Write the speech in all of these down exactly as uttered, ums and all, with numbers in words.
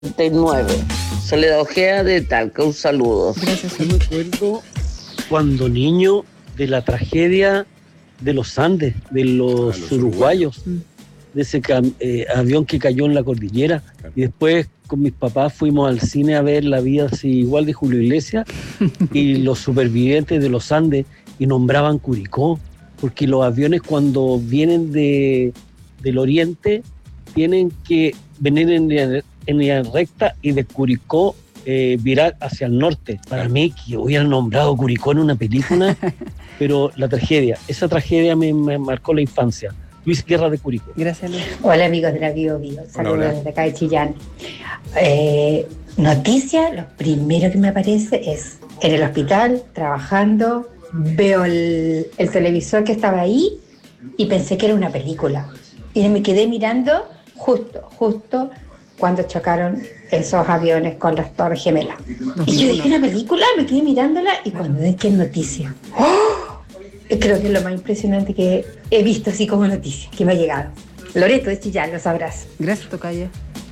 treinta y nueve. Soledad Ojea de Talca, un saludo. Gracias. Yo me acuerdo cuando niño de la tragedia de los Andes, de los, los uruguayos, uruguayos, de ese cam- eh, avión que cayó en la cordillera. Claro. Y después con mis papás fuimos al cine a ver La vida así igual de Julio Iglesias y los supervivientes de los Andes, y nombraban Curicó, porque los aviones cuando vienen de, del oriente tienen que venir en, en línea recta y de Curicó eh, virar hacia el norte. Para mí, que hubieran nombrado Curicó en una película, pero la tragedia, esa tragedia me, me marcó la infancia. Luis Guerra de Curicó. Gracias, Luis. Hola, amigos de la Bio Bio. Saludos desde acá de Chillán. Eh, noticia, lo primero que me aparece es en el hospital, trabajando, veo el, el televisor que estaba ahí y pensé que era una película. Y me quedé mirando justo, justo cuando chocaron esos aviones con las Torres Gemelas. Y yo dije, ¿una película? Me quedé mirándola y cuando ven que es noticia. ¡Oh! Creo que es lo más impresionante que he visto así como noticia, que me ha llegado. Loreto de Chillán, lo sabrás. Gracias, tocaya.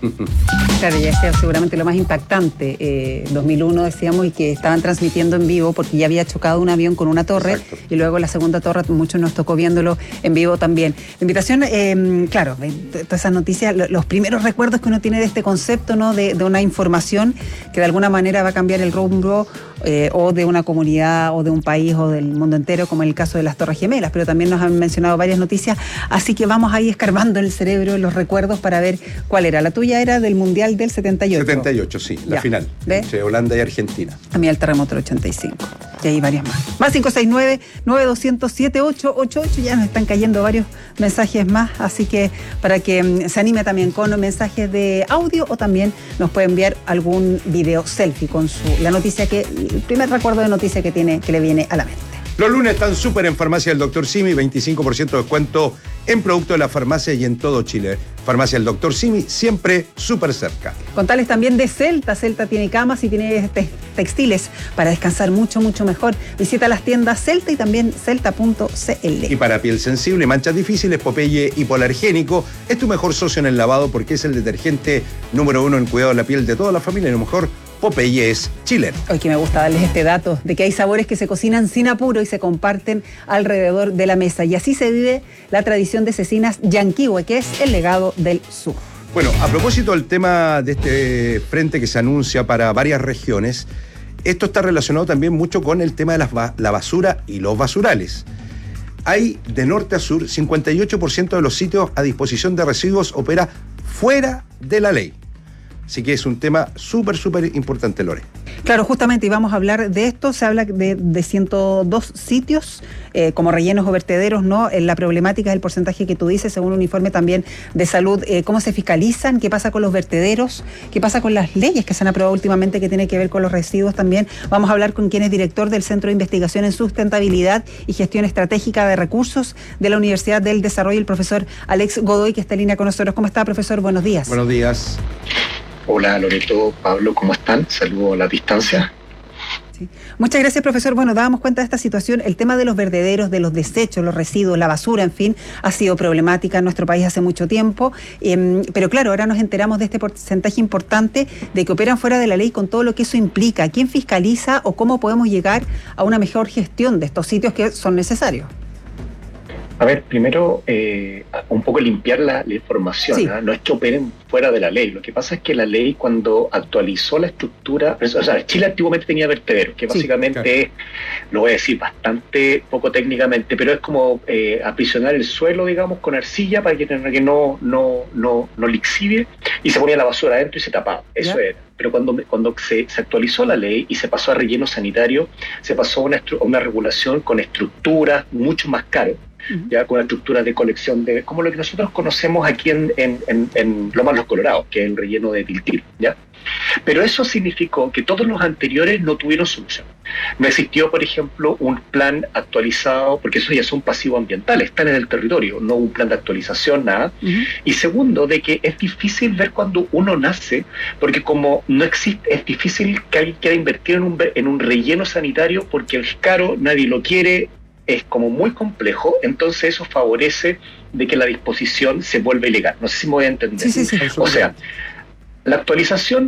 Claro, ya sea seguramente lo más impactante. Eh, dos mil uno decíamos, y que estaban transmitiendo en vivo porque ya había chocado un avión con una torre. Exacto. Y luego la segunda torre, muchos nos tocó viéndolo en vivo también. La invitación, eh, claro, todas esas noticias, los primeros recuerdos que uno tiene de este concepto, ¿no? De, de una información que de alguna manera va a cambiar el rumbo eh, o de una comunidad o de un país o del mundo entero, como en el caso de las Torres Gemelas, pero también nos han mencionado varias noticias, así que vamos ahí escarbando en el cerebro los recuerdos para ver cuál era. La tuya era del Mundial del setenta y ocho. setenta y ocho, sí, la ya. Final, ¿ve? Entre Holanda y Argentina. A mí el terremoto del ochenta y cinco. Y hay varias más. Más cinco seis nueve, nueve dos cero cero, siete ocho ocho ocho. Ya nos están cayendo varios mensajes más, así que para que um, se anime también con mensajes de audio, o también nos puede enviar algún video selfie con su la noticia que, el primer recuerdo de noticia que tiene, que le viene a la mente. Los lunes están súper en Farmacia del Doctor Simi, veinticinco por ciento de descuento en productos de la farmacia y en todo Chile. Farmacia del Doctor Simi, siempre súper cerca. Contales también de Celta. Celta tiene camas y tiene te- textiles para descansar mucho, mucho mejor. Visita las tiendas Celta y también celta punto c l. Y para piel sensible, manchas difíciles, Popeye hipoalergénico es tu mejor socio en el lavado, porque es el detergente número uno en cuidado de la piel de toda la familia, y lo mejor, Popeye es chileno. Hoy que me gusta darles este dato de que hay sabores que se cocinan sin apuro y se comparten alrededor de la mesa. Y así se vive la tradición de cecinas Yanquihue, que es el legado del sur. Bueno, a propósito del tema de este frente que se anuncia para varias regiones, esto está relacionado también mucho con el tema de la, la basura y los basurales. Hay, de norte a sur, cincuenta y ocho por ciento de los sitios a disposición de residuos opera fuera de la ley. Así que es un tema súper, súper importante, Lore. Claro, justamente, y vamos a hablar de esto. Se habla de, de ciento dos sitios eh, como rellenos o vertederos, ¿no? La problemática es el porcentaje que tú dices, según un informe también de salud. Eh, ¿Cómo se fiscalizan? ¿Qué pasa con los vertederos? ¿Qué pasa con las leyes que se han aprobado últimamente que tienen que ver con los residuos también? Vamos a hablar con quien es director del Centro de Investigación en Sustentabilidad y Gestión Estratégica de Recursos de la Universidad del Desarrollo, el profesor Alex Godoy, que está en línea con nosotros. ¿Cómo está, profesor? Buenos días. Buenos días. Hola Loreto, Pablo, ¿cómo están? Saludo a la distancia. Sí. Muchas gracias, profesor. Bueno, dábamos cuenta de esta situación. El tema de los vertederos, de los desechos, los residuos, la basura, en fin, ha sido problemática en nuestro país hace mucho tiempo. Eh, pero claro, ahora nos enteramos de este porcentaje importante de que operan fuera de la ley, con todo lo que eso implica. ¿Quién fiscaliza o cómo podemos llegar a una mejor gestión de estos sitios que son necesarios? A ver, primero, eh, un poco limpiar la, la información. Sí. ¿eh? No es que operen fuera de la ley. Lo que pasa es que la ley, cuando actualizó la estructura, o sea, Chile antiguamente tenía vertederos, que básicamente sí, claro. es, lo voy a decir bastante poco técnicamente, pero es como eh, aprisionar el suelo, digamos, con arcilla para que, que no, no, no, no lixive, y se ponía la basura adentro y se tapaba. Eso ¿Ya? era. Pero cuando, cuando se, se actualizó la ley y se pasó a relleno sanitario, se pasó a una, una regulación con estructuras mucho más caras. Ya con la estructura de colección de, como lo que nosotros conocemos aquí en, en, en, en Lomas Los Colorados, que es el relleno de Tiltil, ¿ya? Pero eso significó que todos los anteriores no tuvieron solución. No existió, por ejemplo, un plan actualizado, porque eso ya son pasivos ambientales, están en el territorio, no un plan de actualización, nada. Uh-huh. Y segundo, de que es difícil ver cuando uno nace, porque como no existe, es difícil que alguien quiera invertir en un, en un relleno sanitario porque es caro, nadie lo quiere, es como muy complejo, entonces eso favorece de que la disposición se vuelva ilegal. No sé si me voy a entender. Sí, sí, sí. O sea, La actualización